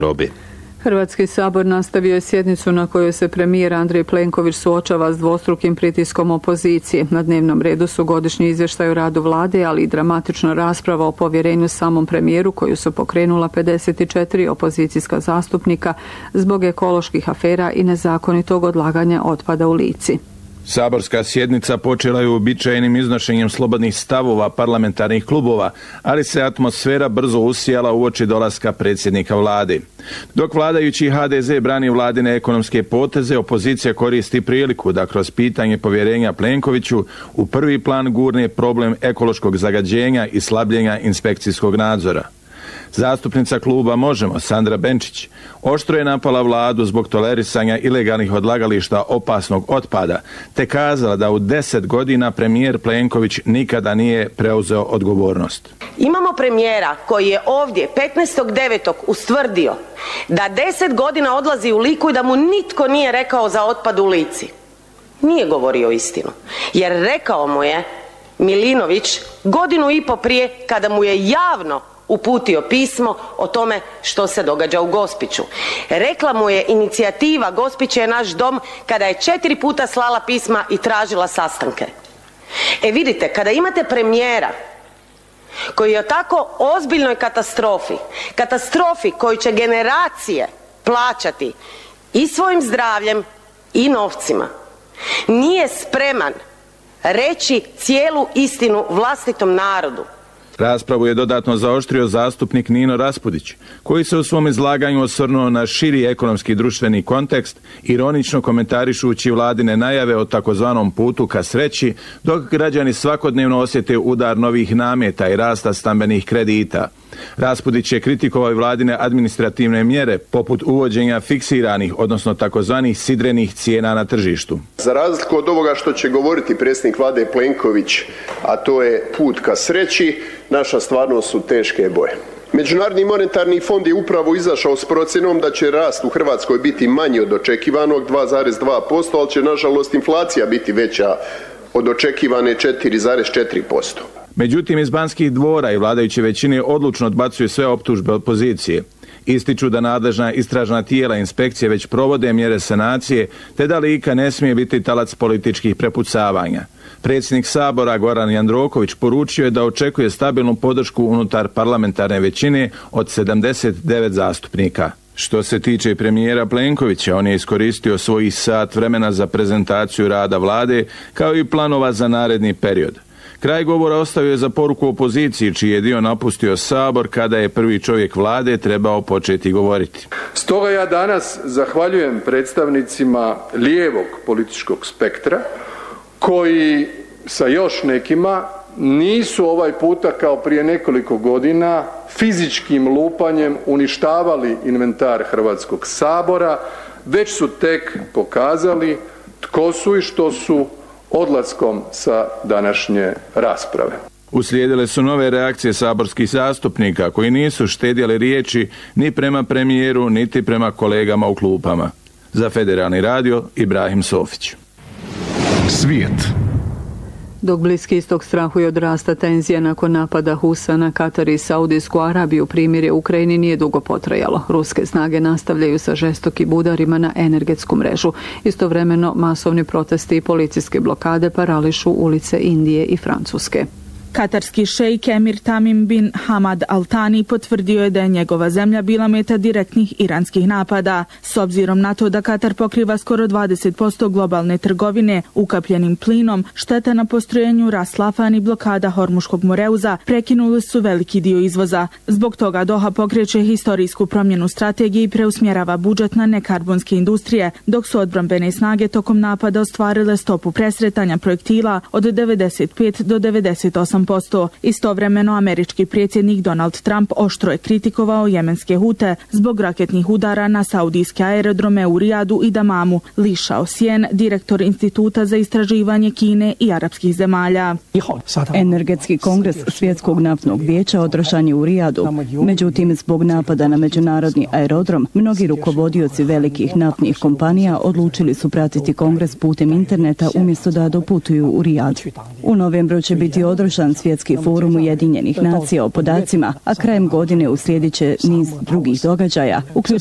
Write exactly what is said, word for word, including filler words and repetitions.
robe. Hrvatski sabor nastavio je sjednicu na kojoj se premijer Andrej Plenković suočava s dvostrukim pritiskom opozicije. Na dnevnom redu su godišnji izvještaj o radu vlade, ali i dramatična rasprava o povjerenju samom premijeru koju su pokrenula pedeset četiri opozicijska zastupnika zbog ekoloških afera i nezakonitog odlaganja otpada u Lici. Saborska sjednica počela je uobičajenim iznošenjem slobodnih stavova parlamentarnih klubova, ali se atmosfera brzo usijala uoči dolaska predsjednika vlade. Dok vladajući ha de ze brani vladine ekonomske poteze, opozicija koristi priliku da kroz pitanje povjerenja Plenkoviću u prvi plan gurne problem ekološkog zagađenja i slabljenja inspekcijskog nadzora. Zastupnica kluba Možemo, Sandra Benčić, oštro je napala vladu zbog tolerisanja ilegalnih odlagališta opasnog otpada, te kazala da u deset godina premijer Plenković nikada nije preuzeo odgovornost. Imamo premijera koji je ovdje petnaestog devetog ustvrdio da deset godina odlazi u Liku i da mu nitko nije rekao za otpad u Lici. Nije govorio istinu, jer rekao mu je Milinović godinu i po prije kada mu je javno uputio pismo o tome što se događa u Gospiću. Rekla mu je inicijativa Gospić je naš dom kada je četiri puta slala pisma i tražila sastanke. E vidite, kada imate premijera koji je o tako ozbiljnoj katastrofi, katastrofi koju će generacije plaćati i svojim zdravljem i novcima, nije spreman reći cijelu istinu vlastitom narodu. Raspravu je dodatno zaoštrio zastupnik Nino Raspudić, koji se u svom izlaganju osvrnuo na širi ekonomski društveni kontekst, ironično komentarišući vladine najave o takozvanom putu ka sreći, dok građani svakodnevno osjete udar novih nameta i rasta stambenih kredita. Raspudić je kritikovao vladine administrativne mjere, poput uvođenja fiksiranih, odnosno takozvanih sidrenih cijena na tržištu. Za razliku od ovoga što će govoriti predsjednik vlade Plenković, a to je put ka sreći, naša stvarnost su teške boje. Međunarodni monetarni fond je upravo izašao s procjenom da će rast u Hrvatskoj biti manji od očekivanog dva zarez dva posto, ali će nažalost inflacija biti veća od očekivane četiri zarez četiri posto. Međutim, iz Banskih dvora i vladajuće većine odlučno odbacuju sve optužbe opozicije. Ističu da nadležna istražna tijela inspekcije već provode mjere sanacije, te da Lika ne smije biti talac političkih prepucavanja. Predsjednik Sabora Goran Jandroković poručio je da očekuje stabilnu podršku unutar parlamentarne većine od sedamdeset devet zastupnika. Što se tiče premijera Plenkovića, on je iskoristio svojih sat vremena za prezentaciju rada vlade, kao i planova za naredni period. Kraj govora ostavio je za poruku opoziciji, čiji je dio napustio Sabor kada je prvi čovjek vlade trebao početi govoriti. Stoga ja danas zahvaljujem predstavnicima lijevog političkog spektra, koji sa još nekima nisu ovaj puta kao prije nekoliko godina fizičkim lupanjem uništavali inventar Hrvatskog sabora, već su tek pokazali tko su i što su odlaskom sa današnje rasprave. Uslijedile su nove reakcije saborskih zastupnika koji nisu štedjeli riječi ni prema premijeru, niti prema kolegama u klupama. Za Federalni radio, Ibrahim Sofić. Svijet. Dok Bliski istok strahuje od rasta tenzija nakon napada Husa na Katar i Saudijsku Arabiju, primirje u Ukrajini nije dugo potrajalo. Ruske snage nastavljaju sa žestokim udarima na energetsku mrežu. Istovremeno masovni protesti i policijske blokade parališu ulice Indije i Francuske. Katarski šejk Emir Tamim bin Hamad Al Thani potvrdio je da je njegova zemlja bila meta direktnih iranskih napada. S obzirom na to da Katar pokriva skoro dvadeset posto globalne trgovine ukapljenim plinom, šteta na postrojenju Ras Laffan i blokada Hormuškog moreuza prekinuli su veliki dio izvoza. Zbog toga Doha pokreće historijsku promjenu strategije i preusmjerava budžet na nekarbonske industrije, dok su odbrambene snage tokom napada ostvarile stopu presretanja projektila od devedeset pet do devedeset osam posto. Istovremeno američki predsjednik Donald Trump oštro je kritikovao jemenske hute zbog raketnih udara na saudijske aerodrome u Rijadu i Damamu. Li Shaoxian, direktor Instituta za istraživanje Kine i arapskih zemalja. Energetski kongres Svjetskog naftnog vijeća održan je u Rijadu. Međutim, zbog napada na međunarodni aerodrom, mnogi rukovodioci velikih naftnih kompanija odlučili su pratiti kongres putem interneta umjesto da doputuju u Rijad. U novembru će biti održan održan Svjetski forum Ujedinjenih nacija o podacima, a krajem godine uslijedit će niz drugih događaja,